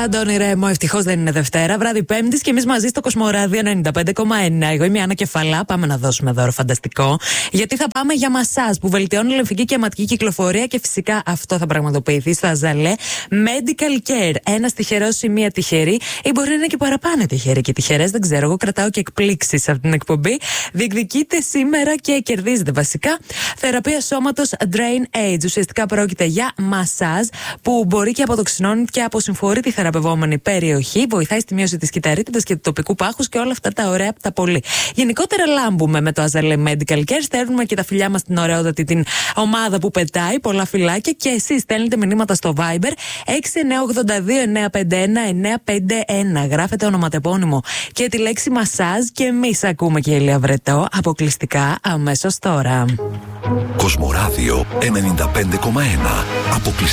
Αντώνη Ρέμο, ευτυχώς δεν είναι Δευτέρα, βράδυ Πέμπτης και εμείς μαζί στο Κοσμοράδιο 95,1. Εγώ είμαι η Άννα Κεφαλά. Πάμε να δώσουμε δώρο φανταστικό. Γιατί θα πάμε για μασάζ που βελτιώνει λεμφική και αιματική κυκλοφορία και φυσικά αυτό θα πραγματοποιηθεί στο Αζαλέ Medical Care. Ένας τυχερός ή μία τυχερή, ή μπορεί να είναι και παραπάνω τυχεροί και τυχερές, δεν ξέρω. Εγώ κρατάω και εκπλήξεις από την εκπομπή. Διεκδικείτε σήμερα και κερδίζετε βασικά θεραπεία σώματος Drain Age. Ουσιαστικά πρόκειται για μασάζ που μπορεί και αποτοξινώνει και αποσυμφορεί τη θεραπευόμενη περιοχή, βοηθάει στη μείωση της κυταρίτιδας και του τοπικού πάχους και όλα αυτά τα ωραία τα πολύ. Γενικότερα λάμπουμε με το Αζαλέ Medical Care, στέλνουμε και τα φιλιά μας στην ωραιότατη την ομάδα που πετάει, πολλά φιλάκια και εσείς στέλνετε μηνύματα στο Viber 6982-951-951. Γράφετε ονοματεπώνυμο και τη λέξη μασάζ και εμείς ακούμε και Ηλία Βρετό αποκλειστικά αμέσως τώρα. Κοσμοράδιο 95,1. Αποκλειστικά